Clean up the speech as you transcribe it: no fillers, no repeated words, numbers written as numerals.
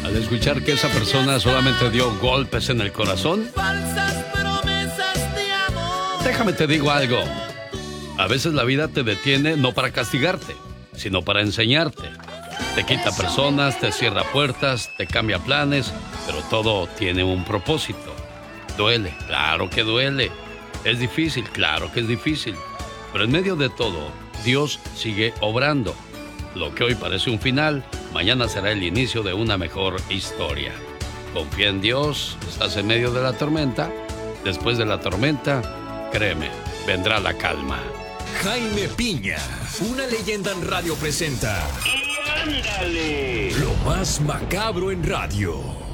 al escuchar que esa persona solamente dio golpes en el corazón? Déjame te digo algo. A veces la vida te detiene no para castigarte, sino para enseñarte. Te quita personas, te cierra puertas, te cambia planes, pero todo tiene un propósito. Duele, claro que duele. Es difícil, claro que es difícil. Pero en medio de todo, Dios sigue obrando. Lo que hoy parece un final, mañana será el inicio de una mejor historia. Confía en Dios, estás en medio de la tormenta. Después de la tormenta, créeme, vendrá la calma. Jaime Piña, una leyenda en radio presenta. ¡Y ándale! Lo más macabro en radio.